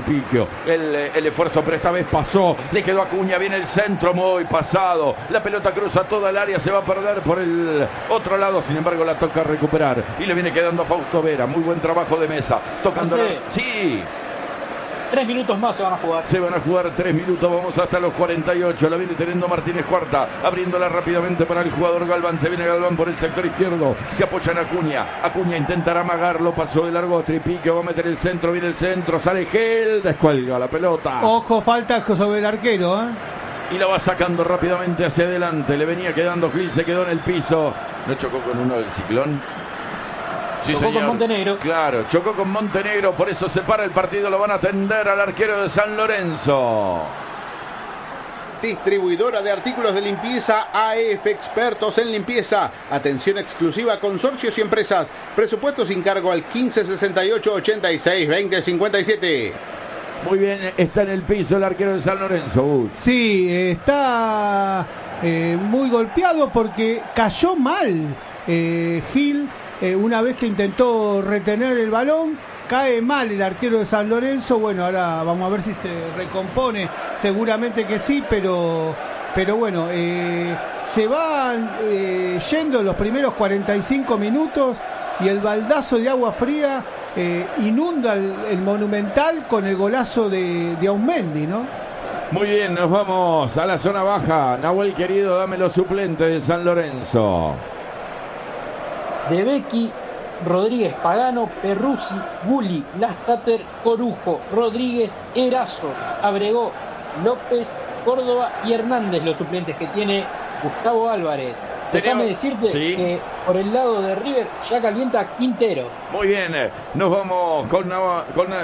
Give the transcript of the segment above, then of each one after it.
Tripiquio. El esfuerzo, pero esta vez pasó. Le quedó a Acuña, viene el centro muy pasado. La pelota cruza toda el área, se va a perder por el otro lado. Sin embargo, la toca recuperar. Y le viene quedando a Fausto Vera. Muy buen trabajo de Mesa. Tocando la... Sí. 3 minutos más se van a jugar. Se van a jugar 3 minutos, vamos hasta los 48. La viene teniendo Martínez Cuarta, abriéndola rápidamente para el jugador Galván. Se viene Galván por el sector izquierdo, se apoya en Acuña. Acuña intentará amagarlo, pasó de largo a Tripiquio, va a meter el centro, viene el centro, sale Gel, descuelga la pelota. Ojo, falta sobre el arquero, Y la va sacando rápidamente hacia adelante. Le venía quedando Gil, se quedó en el piso. ¿No chocó con uno del Ciclón? Sí, chocó señor. con Montenegro. Claro, chocó con Montenegro, por eso se para el partido, lo van a atender al arquero de San Lorenzo. Distribuidora de artículos de limpieza AF, expertos en limpieza. Atención exclusiva a consorcios y empresas. Presupuesto sin cargo al 1568 86 20 57. Muy bien, está en el piso el arquero de San Lorenzo. Sí, está muy golpeado porque cayó mal Gil. Una vez que intentó retener el balón, cae mal el arquero de San Lorenzo. Bueno, ahora vamos a ver si se recompone. Seguramente que sí, pero bueno, se van yendo los primeros 45 minutos y el baldazo de agua fría inunda el Monumental con el golazo de Ausmendi, ¿no? Muy bien, nos vamos a la zona baja. Nahuel querido, dame los suplentes de San Lorenzo. De Becchi, Rodríguez, Pagano, Perruzzi, Gulli, Lastater, Corujo, Rodríguez, Erazo, Abregó, López, Córdoba y Hernández, los suplentes que tiene Gustavo Álvarez. Déjame decirte que por el lado de River ya calienta Quintero. Muy bien, nos vamos con Nacho,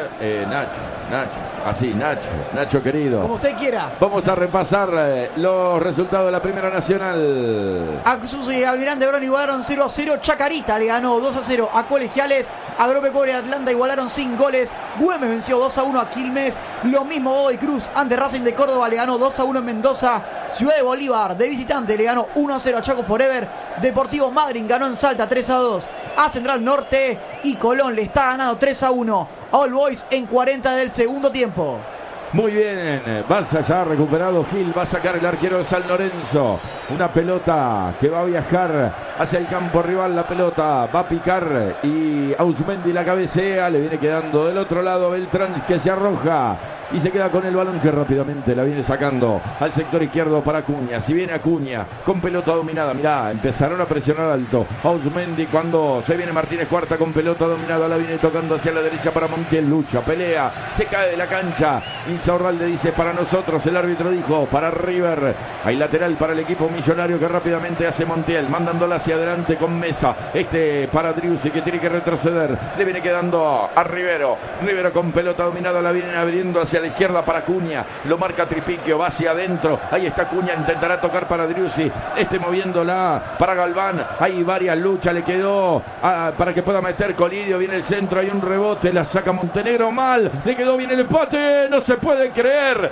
Nacho querido. Como usted quiera. Vamos a repasar los resultados de la Primera Nacional. Axus y Almirante Brown igualaron 0-0. Chacarita le ganó 2-0 a Colegiales. Agropecuaria Atlanta igualaron sin goles. Güemes venció 2-1 a Quilmes. Lo mismo Godoy Cruz ante Racing de Córdoba le ganó 2-1 en Mendoza. Ciudad de Bolívar de visitante le ganó 1-0 a Chaco Forever. Deportivo Madryn ganó en Salta 3-2 a Central Norte. Y Colón le está ganando 3-1 a All Boys en 40 del segundo tiempo. Muy bien, Balsa ya recuperado Gil, va a sacar el arquero de San Lorenzo. Una pelota que va a viajar hacia el campo rival, la pelota va a picar y Ausmendi la cabecea, le viene quedando del otro lado Beltrán que se arroja y se queda con el balón que rápidamente la viene sacando al sector izquierdo para Acuña. Si viene Acuña con pelota dominada, mirá, empezaron a presionar alto Ausmendi cuando se viene Martínez Cuarta con pelota dominada, la viene tocando hacia la derecha para Montiel, lucha, pelea, se cae de la cancha. Insaurralde dice para nosotros, el árbitro dijo para River. Hay lateral para el equipo millonario que rápidamente hace Montiel, mandándola hacia adelante con Mesa. Para Driussi que tiene que retroceder, le viene quedando a Rivero. Rivero con pelota dominada, la vienen abriendo hacia la izquierda para Acuña, lo marca Tripiquio, va hacia adentro, ahí está Acuña, intentará tocar para Driussi, moviéndola para Galván, hay varias luchas, le quedó para que pueda meter Colidio, viene el centro, hay un rebote, la saca Montenegro mal, le quedó bien el empate, no se puede creer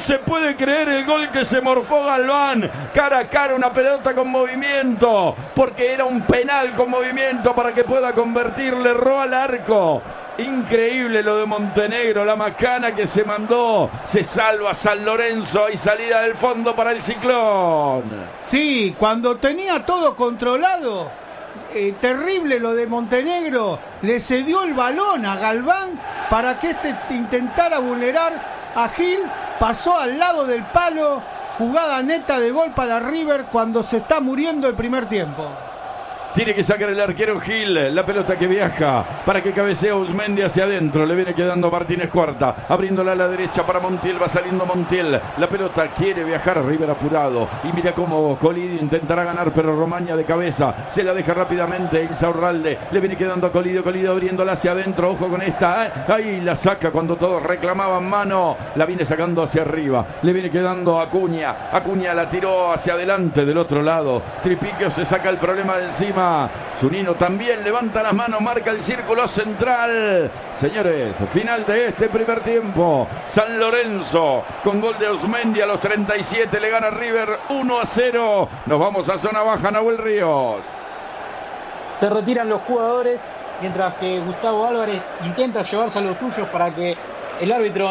el gol que se morfó Galván, cara a cara, una pelota con movimiento, porque era un penal con movimiento para que pueda convertirle, erró al arco. Increíble lo de Montenegro, la macana que se mandó, se salva San Lorenzo y salida del fondo para el Ciclón. Sí, cuando tenía todo controlado, terrible lo de Montenegro, le cedió el balón a Galván para que intentara vulnerar a Gil, pasó al lado del palo, jugada neta de gol para River cuando se está muriendo el primer tiempo. Tiene que sacar el arquero Gil, la pelota que viaja para que cabecea Ausmendi hacia adentro, le viene quedando Martínez Cuarta, abriéndola a la derecha para Montiel, va saliendo Montiel, la pelota quiere viajar, River apurado, y mira cómo Colidio intentará ganar, pero Romaña de cabeza, se la deja rápidamente Insaurralde, le viene quedando a Colidio abriéndola hacia adentro, ojo con esta, ahí la saca cuando todos reclamaban mano, la viene sacando hacia arriba, le viene quedando a Acuña, Acuña la tiró hacia adelante del otro lado, Tripiquio se saca el problema de encima, Zunino también levanta las manos, marca el círculo central. Señores, final de este primer tiempo. San Lorenzo con gol de Ausmendi a los 37 le gana River 1-0. Nos vamos a zona baja, Nahuel Ríos. Se retiran los jugadores mientras que Gustavo Álvarez intenta llevarse a los suyos para que el árbitro